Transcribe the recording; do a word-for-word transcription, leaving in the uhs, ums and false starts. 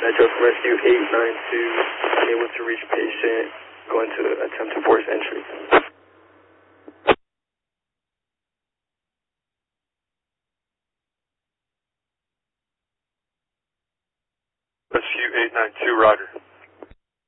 Metro Rescue eight nine two, able to reach patient, going to attempt to force entry. Rescue eight nine two, roger.